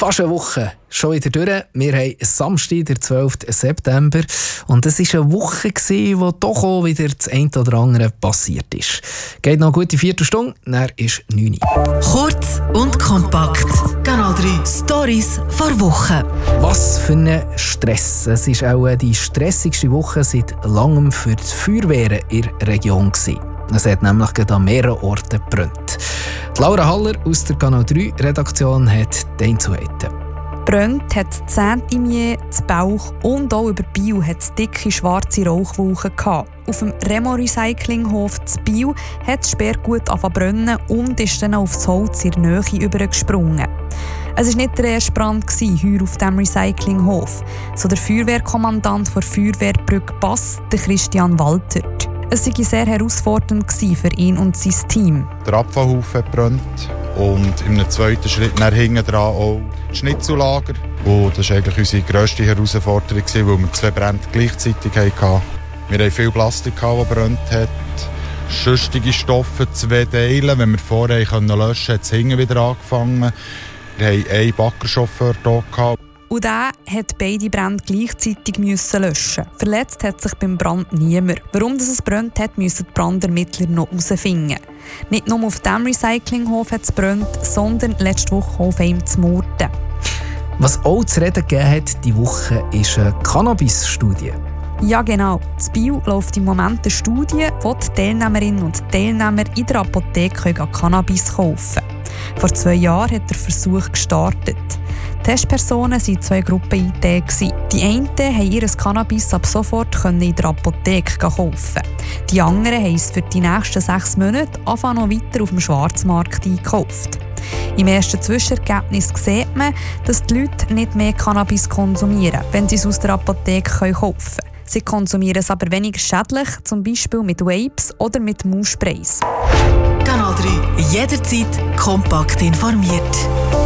Fast eine Woche schon wieder durch. Wir haben Samstag, den 12. September. Und es war eine Woche, wo doch auch wieder das eine oder andere passiert ist. Geht noch eine gute Viertelstunde, dann ist 9 Uhr. Kurz und kompakt. Kanal 3 Stories vor Woche. Was für ein Stress. Es war auch die stressigste Woche seit langem für die Feuerwehren in der Region. Es hat nämlich an mehreren Orten gebrannt. Laura Haller aus der Kanal 3 Redaktion hat die Einzelheiten. Brennt hat das Zentimier, das Bauch und auch über Biel hat es dicke schwarze Rauchwolken gehabt. Auf dem Remo-Recyclinghof zu Biel hat das Sperrgut angefangen zu brennen und ist dann aufs Holz in der Nähe übergesprungen. Es war nicht der erste Brand heuer auf dem Recyclinghof, so der Feuerwehrkommandant der Feuerwehrbrücke Bass, der Christian Waltert. Es war sehr herausfordernd für ihn und sein Team. Der Abfallhaufen hat gebrannt und im zweiten Schritt hinten dran auch das Schnitzellager. Und das war eigentlich unsere grösste Herausforderung, weil wir 2 Brände gleichzeitig hatten. Wir hatten viel Plastik, das gebrannt hat, schüstige Stoffe, 2 Teile. Wenn wir vorher löschen konnten, hat es hinten wieder angefangen. Wir hatten einen Baggerchauffeur hier. Und der musste beide Brände gleichzeitig löschen. Verletzt hat sich beim Brand niemand. Warum es brennt hat, müssen die Brandermittler noch herausfinden. Nicht nur auf dem Recyclinghof hat es brennt, sondern letzte Woche auf einem zu Murten. Was auch zu reden gegeben hat diese Woche, ist eine Cannabis-Studie. Ja genau, in Biel läuft im Moment eine Studie, wo die Teilnehmerinnen und Teilnehmer in der Apotheke Cannabis kaufen können. Vor 2 Jahren hat der Versuch gestartet. Testpersonen waren in 2 Gruppen eingeteilt. Die einen konnten ihr Cannabis ab sofort in der Apotheke kaufen. Die anderen haben es für die nächsten 6 Monate noch weiter auf dem Schwarzmarkt eingekauft. Im ersten Zwischenergebnis sieht man, dass die Leute nicht mehr Cannabis konsumieren, wenn sie es aus der Apotheke kaufen können. Sie konsumieren es aber weniger schädlich, zum Beispiel mit Vapes oder mit Maussprays. Kanal 3 jederzeit kompakt informiert.